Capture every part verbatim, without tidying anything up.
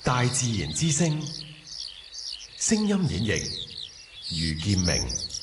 大自然之聲，聲音演繹余劍明。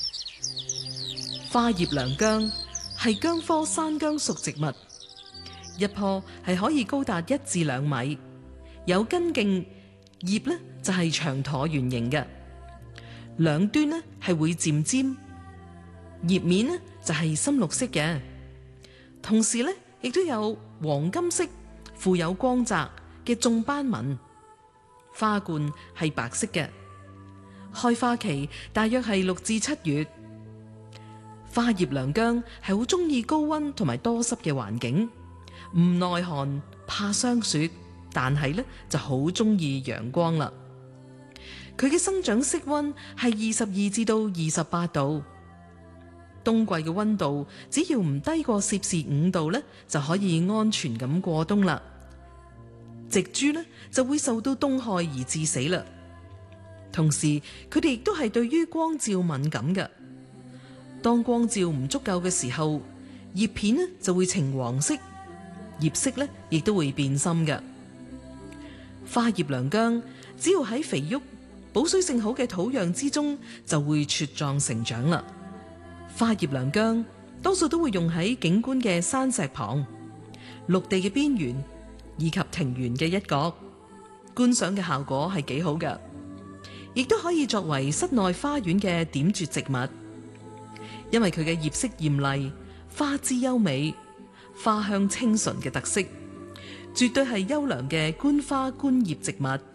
花葉娘薑係薑科山薑屬植物，一棵係可以高達一至兩米，有根莖，葉呢就係長橢圓形嘅，兩端呢係會漸尖，葉面呢就係深綠色嘅，同時呢亦都有黃金色富有光澤嘅縱斑紋。花冠係白色嘅，開花期大約係六至七月。花葉娘薑係好中意高溫同埋多濕嘅環境，唔耐寒，怕傷雪，但係呢就好中意陽光啦。佢嘅生長適溫係二十二至到二十八度，冬季嘅溫度只要唔低過攝氏五度呢，就可以安全咁過冬啦。植株呢就會受到凍害而致死啦。同時，佢哋亦都係對於光照敏感嘅。當光照唔足夠嘅時候，葉片呢就會呈黃色，葉色呢亦都會變深嘅。花葉娘薑只要喺肥沃、保水性好嘅土壤之中，就會茁壯成長啦。花葉娘薑多數都會用喺景觀嘅山石旁、陸地嘅邊緣以及庭園嘅一角，觀賞嘅效果係幾好嘅，亦都可以作為室內花園嘅點綴植物。因為佢嘅葉色艷麗、花枝優美、花香清純嘅特色，絕對係優良嘅觀花觀葉植物。